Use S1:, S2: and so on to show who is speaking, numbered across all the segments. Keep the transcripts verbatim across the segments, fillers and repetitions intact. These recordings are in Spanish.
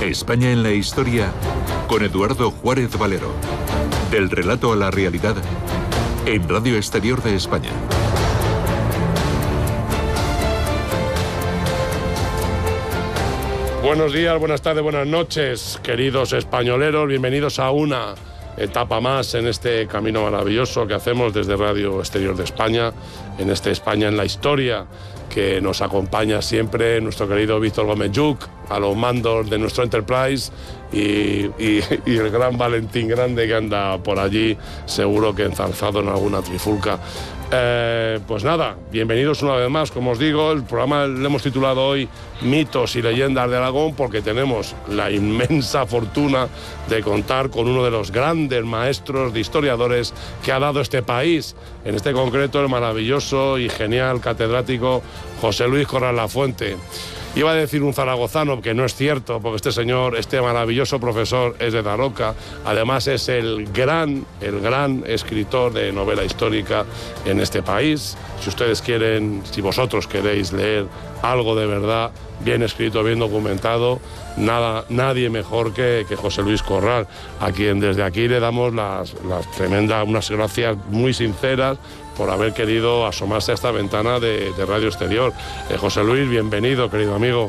S1: España en la historia con Eduardo Juárez Valero. Del relato a la realidad en Radio Exterior de España.
S2: Buenos días, buenas tardes, buenas noches, queridos españoleros. Bienvenidos a una etapa más en este camino maravilloso que hacemos desde Radio Exterior de España, en este España en la historia, que nos acompaña siempre nuestro querido Víctor Gómez Lluch, a los mandos de nuestro Enterprise, y, y, y el gran Valentín Grande, que anda por allí, seguro que enzarzado en alguna trifulca. Eh, pues nada, bienvenidos una vez más, como os digo. El programa le hemos titulado hoy Mitos y Leyendas de Aragón, porque tenemos la inmensa fortuna de contar con uno de los grandes maestros de historiadores que ha dado este país, en este concreto el maravilloso y genial catedrático José Luis Corral Lafuente. Iba a decir un zaragozano, que no es cierto, porque este señor, este maravilloso profesor, es de Daroca. Además es el gran, el gran escritor de novela histórica en este país. Si ustedes quieren, si vosotros queréis leer algo de verdad, bien escrito, bien documentado, nada, nadie mejor que, que José Luis Corral, a quien desde aquí le damos las, las tremendas, unas gracias muy sinceras por haber querido asomarse a esta ventana de, de Radio Exterior. Eh, José Luis, bienvenido, querido amigo.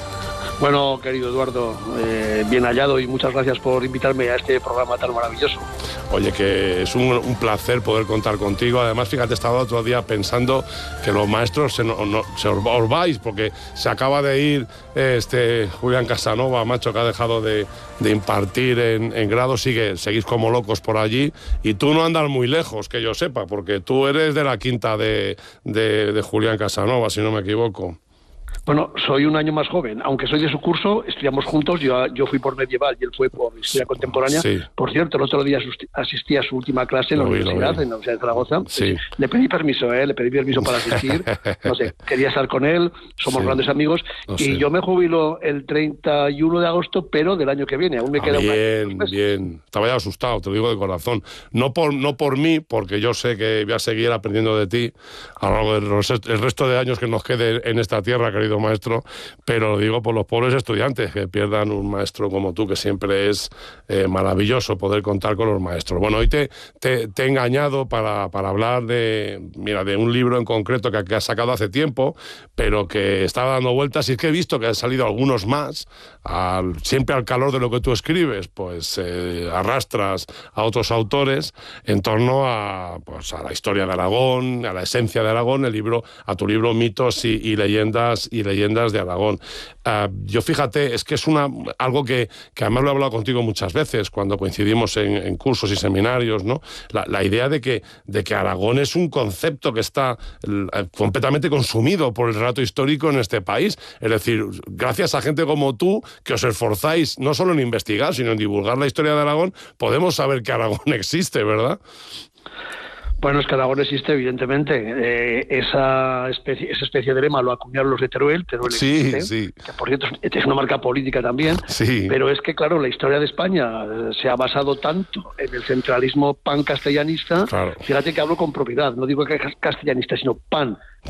S3: Bueno, querido Eduardo, eh, bien hallado, y muchas gracias por invitarme a este programa tan maravilloso.
S2: Oye, que es un, un placer poder contar contigo. Además, fíjate, estaba otro día pensando que los maestros se, no, no, se os, os vais, porque se acaba de ir este Julián Casanova, macho, que ha dejado de, de impartir en, en grado. Sigue, seguís como locos por allí, y tú no andas muy lejos, que yo sepa, porque tú eres de la quinta de, de, de Julián Casanova, si no me equivoco.
S3: Bueno, soy un año más joven, aunque soy de su curso, estudiamos juntos. Yo, yo fui por medieval y él fue por historia contemporánea. Sí. Por cierto, el otro día asistí a su última clase en la
S2: vi,
S3: universidad, en la Universidad de Zaragoza.
S2: Sí.
S3: Le pedí permiso, ¿eh? le pedí permiso para asistir. No sé, quería estar con él, somos sí. grandes amigos. No y sé. Yo me jubilo el treinta y uno de agosto, pero del año que viene. Aún me ah, queda
S2: bien,
S3: un año.
S2: Bien, estaba ya asustado, te lo digo de corazón. No por, no por mí, porque yo sé que voy a seguir aprendiendo de ti a lo largo del resto de años que nos quede en esta tierra, querido maestro. Pero lo digo por los pobres estudiantes, que pierdan un maestro como tú, que siempre es eh, maravilloso poder contar con los maestros. Bueno, hoy te, te, te he engañado para, para hablar de, mira, de un libro en concreto que, que has sacado hace tiempo, pero que estaba dando vueltas, y es que he visto que han salido algunos más, al, siempre al calor de lo que tú escribes, pues eh, arrastras a otros autores en torno a, pues, a la historia de Aragón, a la esencia de Aragón, el libro, a tu libro Mitos y, y leyendas y leyendas de Aragón. Uh, yo fíjate, es que es una algo que, que además lo he hablado contigo muchas veces cuando coincidimos en, en cursos y seminarios, ¿no? La, la idea de que, de que Aragón es un concepto que está uh, completamente consumido por el relato histórico en este país. Es decir, gracias a gente como tú, que os esforzáis no solo en investigar, sino en divulgar la historia de Aragón, podemos saber que Aragón existe, ¿verdad?
S3: Bueno, es que Aragón existe, evidentemente. Eh, esa, especie, esa especie de lema lo acuñaron los de Teruel. Teruel
S2: sí,
S3: existe,
S2: sí.
S3: Que por cierto es una marca política también.
S2: Sí.
S3: Pero es que, claro, la historia de España se ha basado tanto en el centralismo pan-castellanista.
S2: Claro.
S3: Fíjate que hablo con propiedad, no digo que es castellanista, sino pan